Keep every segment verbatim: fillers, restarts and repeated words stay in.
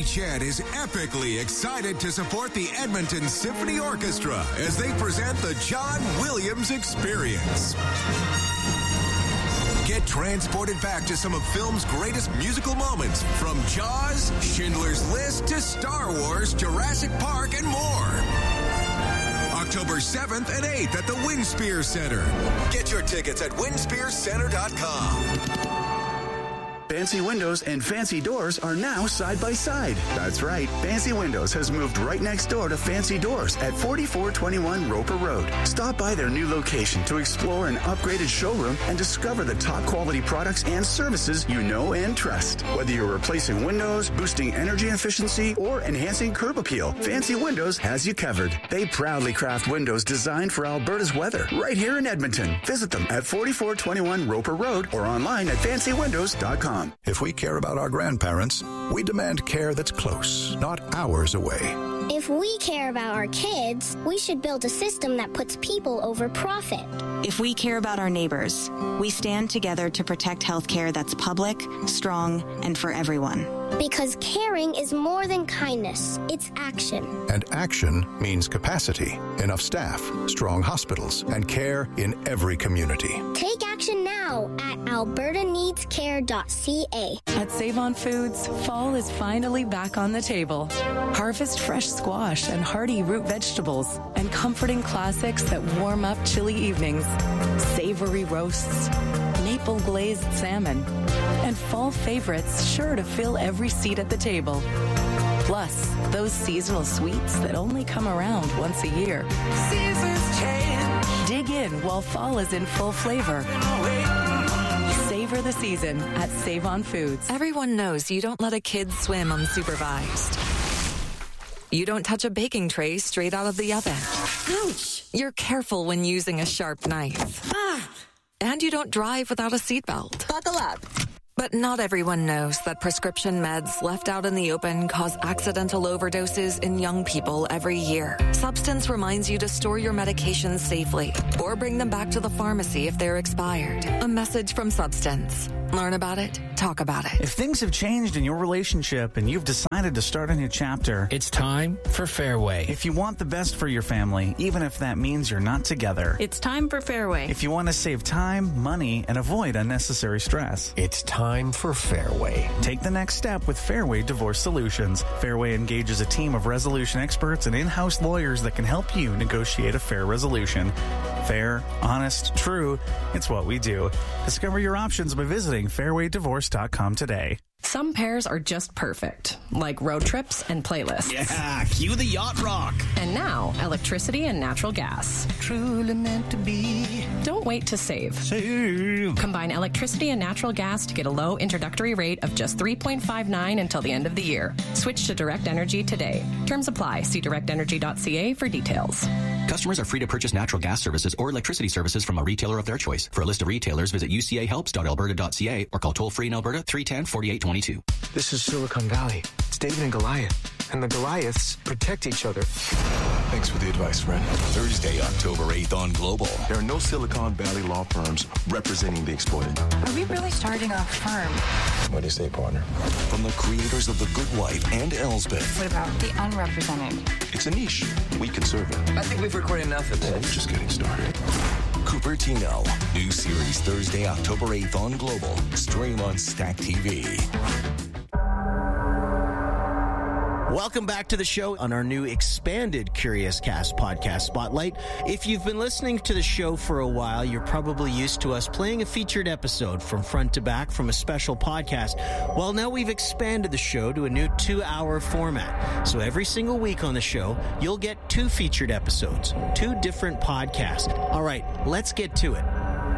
Ched is epically excited to support the Edmonton Symphony Orchestra as they present the John Williams Experience. Get transported back to some of film's greatest musical moments, from Jaws, Schindler's List, to Star Wars, Jurassic Park, and more. October seventh and eighth at the Winspear Center. Get your tickets at winspear center dot com. Fancy Windows and Fancy Doors are now side by side. That's right. Fancy Windows has moved right next door to Fancy Doors at forty-four twenty-one Roper Road. Stop by their new location to explore an upgraded showroom and discover the top quality products and services you know and trust. Whether you're replacing windows, boosting energy efficiency, or enhancing curb appeal, Fancy Windows has you covered. They proudly craft windows designed for Alberta's weather right here in Edmonton. Visit them at forty-four twenty-one Roper Road or online at fancy windows dot com. If we care about our grandparents, we demand care that's close, not hours away. If we care about our kids, we should build a system that puts people over profit. If we care about our neighbors, we stand together to protect healthcare that's public, strong, and for everyone. Because caring is more than kindness, it's action. And action means capacity, enough staff, strong hospitals, and care in every community. Take action now at alberta needs care dot c a. At Save-On Foods, fall is finally back on the table. Harvest fresh squash and hearty root vegetables and comforting classics that warm up chilly evenings. Savory roasts, maple glazed salmon, and fall favorites sure to fill every seat at the table. Plus, those seasonal sweets that only come around once a year. Seasons change. Dig in while fall is in full flavor. Savor the season at Save-On Foods. Everyone knows you don't let a kid swim unsupervised. You don't touch a baking tray straight out of the oven. Ouch! You're careful when using a sharp knife. Ah! And you don't drive without a seatbelt. Buckle up. But not everyone knows that prescription meds left out in the open cause accidental overdoses in young people every year. Substance reminds you to store your medications safely or bring them back to the pharmacy if they're expired. A message from Substance. Learn about it, talk about it. If things have changed in your relationship and you've decided to start a new chapter, it's time for Fairway. If you want the best for your family, even if that means you're not together, it's time for Fairway. If you want to save time, money, and avoid unnecessary stress, it's time for Fairway. Take the next step with Fairway Divorce Solutions. Fairway engages a team of resolution experts and in-house lawyers that can help you negotiate a fair resolution. Fair, honest, true, it's what we do. Discover your options by visiting fairway divorce dot com today. Some pairs are just perfect, like road trips and playlists. Yeah, cue the yacht rock. And now, electricity and natural gas. Truly meant to be. Don't wait to save. Save. Combine electricity and natural gas to get a low introductory rate of just three point five nine until the end of the year. Switch to Direct Energy today. Terms apply. See direct energy dot c a for details. Customers are free to purchase natural gas services or electricity services from a retailer of their choice. For a list of retailers, visit u c a helps dot alberta dot c a or call toll-free in Alberta three one zero, four eight two two. This is Silicon Valley. It's David and Goliath. And the Goliaths protect each other. Thanks for the advice, friend. Thursday, October eighth on Global. There are no Silicon Valley law firms representing the exploited. Are we really starting a firm? What do you say, partner? From the creators of The Good Wife and Elsbeth. What about the unrepresented? It's a niche. We can serve it. I think we've recorded enough of this. Yeah, we're just getting started. Cupertino. New series Thursday, October eighth on Global. Stream on Stack T V. Welcome back to the show on our new expanded Curious Cast podcast spotlight. If you've been listening to the show for a while, you're probably used to us playing a featured episode from front to back from a special podcast. Well, now we've expanded the show to a new two-hour format. So every single week on the show, you'll get two featured episodes, two different podcasts. All right, let's get to it.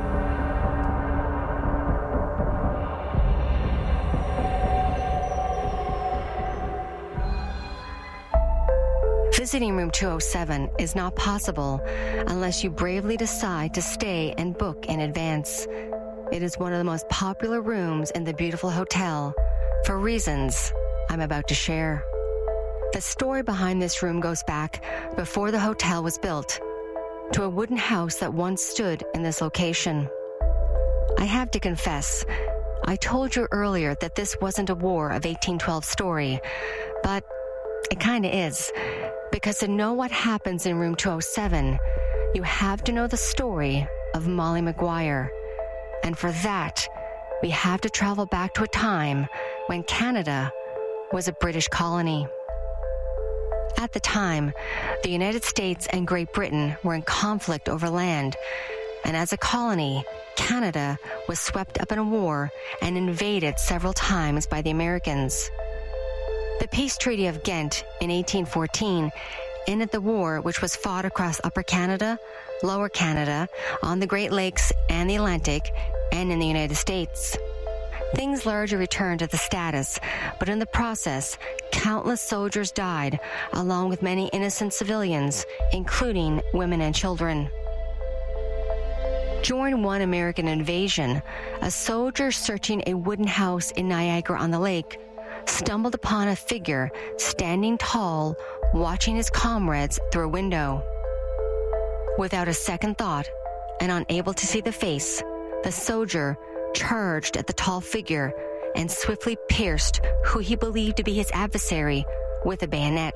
Visiting room two oh seven is not possible unless you bravely decide to stay and book in advance. It is one of the most popular rooms in the beautiful hotel for reasons I'm about to share. The story behind this room goes back before the hotel was built to a wooden house that once stood in this location. I have to confess, I told you earlier that this wasn't a War of eighteen twelve story, but it kinda is. Because to know what happens in room two oh seven, you have to know the story of Molly Maguire. And for that, we have to travel back to a time when Canada was a British colony. At the time, the United States and Great Britain were in conflict over land, and as a colony, Canada was swept up in a war and invaded several times by the Americans. The Peace Treaty of Ghent in eighteen fourteen ended the war, which was fought across Upper Canada, Lower Canada, on the Great Lakes and the Atlantic, and in the United States. Things largely returned to the status, but in the process, countless soldiers died, along with many innocent civilians, including women and children. During one American invasion, a soldier searching a wooden house in Niagara-on-the-Lake stumbled upon a figure standing tall, watching his comrades through a window. Without a second thought, and unable to see the face, the soldier charged at the tall figure and swiftly pierced who he believed to be his adversary with a bayonet.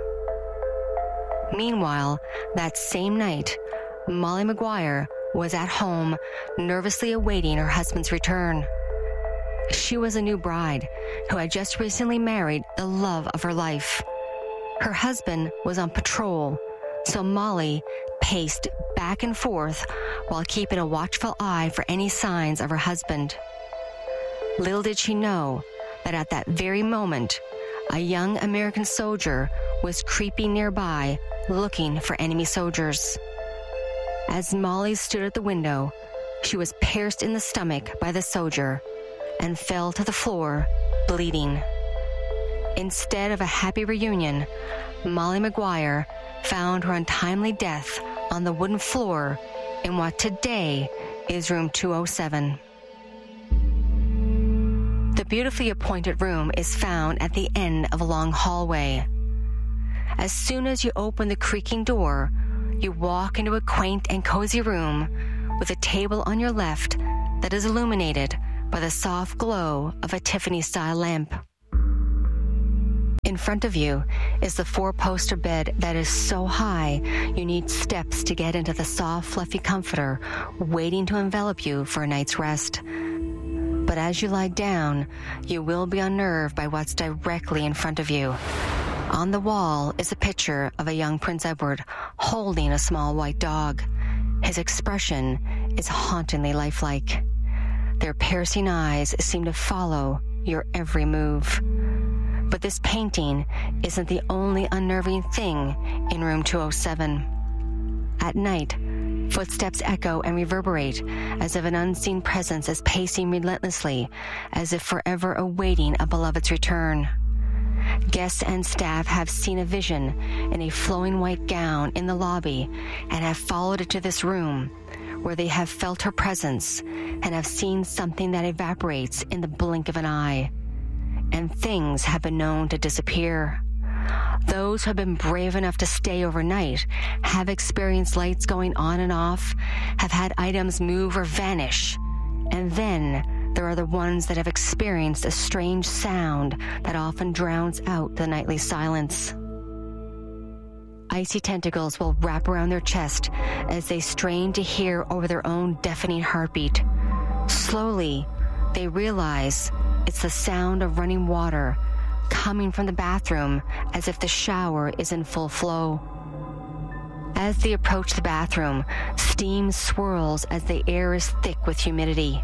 Meanwhile, that same night, Molly Maguire was at home, nervously awaiting her husband's return. She was a new bride who had just recently married the love of her life. Her husband was on patrol, so Molly paced back and forth while keeping a watchful eye for any signs of her husband. Little did she know that at that very moment, a young American soldier was creeping nearby looking for enemy soldiers. As Molly stood at the window, she was pierced in the stomach by the soldier and fell to the floor, bleeding. Instead of a happy reunion, Molly Maguire found her untimely death on the wooden floor in what today is room two oh seven. The beautifully appointed room is found at the end of a long hallway. As soon as you open the creaking door, you walk into a quaint and cozy room with a table on your left that is illuminated by the soft glow of a Tiffany-style lamp. In front of you is the four-poster bed that is so high you need steps to get into the soft, fluffy comforter waiting to envelop you for a night's rest. But as you lie down, you will be unnerved by what's directly in front of you. On the wall is a picture of a young Prince Edward holding a small white dog. His expression is hauntingly lifelike. Their piercing eyes seem to follow your every move. But this painting isn't the only unnerving thing in room two oh seven. At night, footsteps echo and reverberate as if an unseen presence is pacing relentlessly, as if forever awaiting a beloved's return. Guests and staff have seen a vision in a flowing white gown in the lobby and have followed it to this room, where they have felt her presence and have seen something that evaporates in the blink of an eye. And things have been known to disappear. Those who have been brave enough to stay overnight have experienced lights going on and off, have had items move or vanish. And then there are the ones that have experienced a strange sound that often drowns out the nightly silence. Icy tentacles will wrap around their chest as they strain to hear over their own deafening heartbeat. Slowly, they realize it's the sound of running water coming from the bathroom, as if the shower is in full flow. As they approach the bathroom, steam swirls as the air is thick with humidity.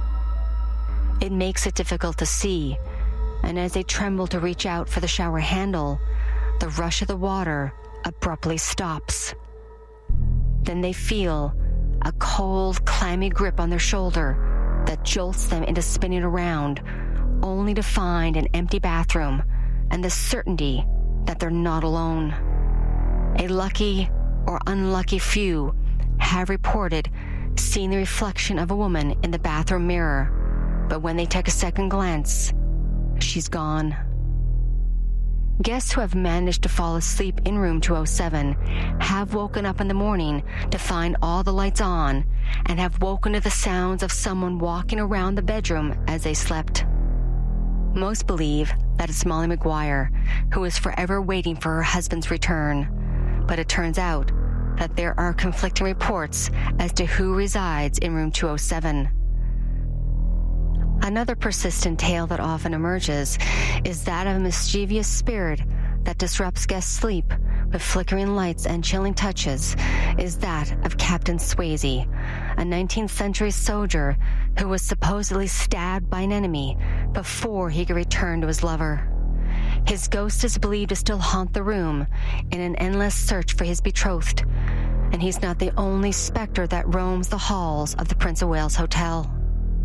It makes it difficult to see, and as they tremble to reach out for the shower handle, the rush of the water abruptly stops. Then they feel a cold, clammy grip on their shoulder that jolts them into spinning around, only to find an empty bathroom and the certainty that they're not alone. A lucky or unlucky few have reported seeing the reflection of a woman in the bathroom mirror, but when they take a second glance, she's gone. Guests who have managed to fall asleep in room two oh seven have woken up in the morning to find all the lights on and have woken to the sounds of someone walking around the bedroom as they slept. Most believe that it's Molly Maguire, who is forever waiting for her husband's return. But it turns out that there are conflicting reports as to who resides in room two oh seven. Another persistent tale that often emerges is that of a mischievous spirit that disrupts guests' sleep with flickering lights and chilling touches is that of Captain Swayze, a nineteenth century soldier who was supposedly stabbed by an enemy before he could return to his lover. His ghost is believed to still haunt the room in an endless search for his betrothed, and he's not the only specter that roams the halls of the Prince of Wales Hotel.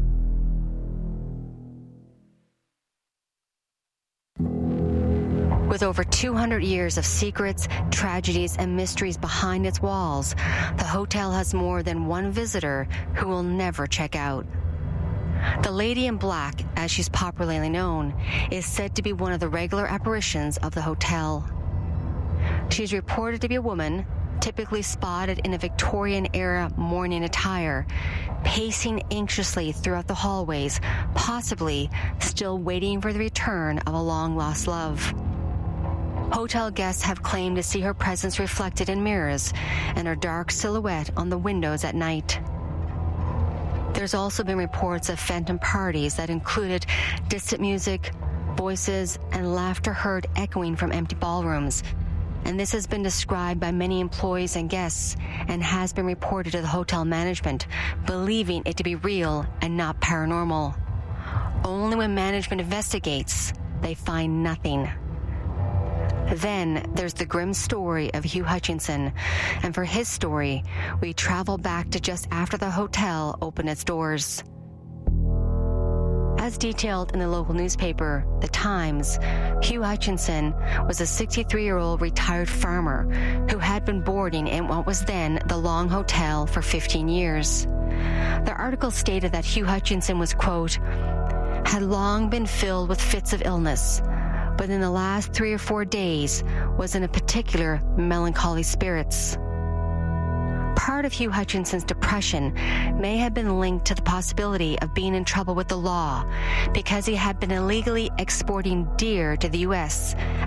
With over two hundred years of secrets, tragedies, and mysteries behind its walls, the hotel has more than one visitor who will never check out. The Lady in Black, as she's popularly known, is said to be one of the regular apparitions of the hotel. She's reported to be a woman, typically spotted in a Victorian-era mourning attire, pacing anxiously throughout the hallways, possibly still waiting for the return of a long-lost love. Hotel guests have claimed to see her presence reflected in mirrors and her dark silhouette on the windows at night. There's also been reports of phantom parties that included distant music, voices, and laughter heard echoing from empty ballrooms, and this has been described by many employees and guests and has been reported to the hotel management, believing it to be real and not paranormal. Only when management investigates, they find nothing. Then there's the grim story of Hugh Hutchinson, and for his story, we travel back to just after the hotel opened its doors. As detailed in the local newspaper, The Times, Hugh Hutchinson was a sixty-three-year-old retired farmer who had been boarding in what was then the Long Hotel for fifteen years. The article stated that Hugh Hutchinson was, quote, had long been filled with fits of illness, but in the last three or four days was in a particular melancholy spirits. Part of Hugh Hutchinson's depression may have been linked to the possibility of being in trouble with the law because he had been illegally exporting deer to the U S